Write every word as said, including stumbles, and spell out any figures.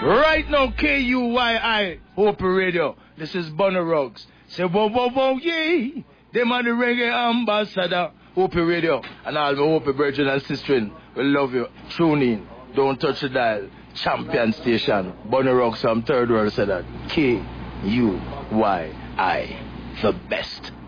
Right now, K U Y I, Hope Radio. This is Bunny Ruggs. Say, whoa, whoa, whoa, yay. Them are the reggae ambassador, Hope Radio. And all my Hope brethren and sisters, we love you. Tune in. Don't touch the dial. Champion station. Bunny Ruggs from Third World said that. K U Y I, the best.